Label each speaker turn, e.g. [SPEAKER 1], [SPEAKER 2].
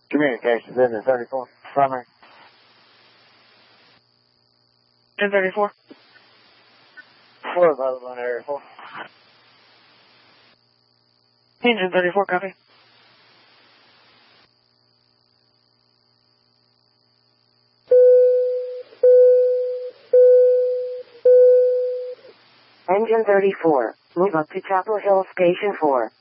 [SPEAKER 1] Communications, engine 34, primary.
[SPEAKER 2] 1034.
[SPEAKER 1] 4 available in area 4.
[SPEAKER 2] Engine 34, copy.
[SPEAKER 3] Engine 34, move up to Chapel Hill Station 4.